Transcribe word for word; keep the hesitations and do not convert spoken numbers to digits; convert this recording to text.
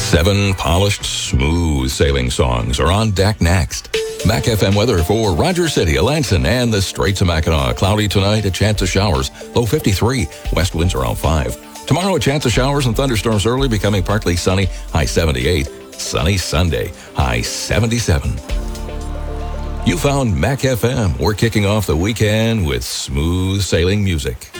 Seven polished, smooth sailing songs are on deck next. Mac F M weather for Rogers City, Alanson, and the Straits of Mackinac. Cloudy tonight, a chance of showers. Low fifty-three. West winds around five. Tomorrow, a chance of showers and thunderstorms early, becoming partly sunny. High seventy-eight. Sunny Sunday. High seventy-seven. You found Mac F M. We're kicking off the weekend with smooth sailing music.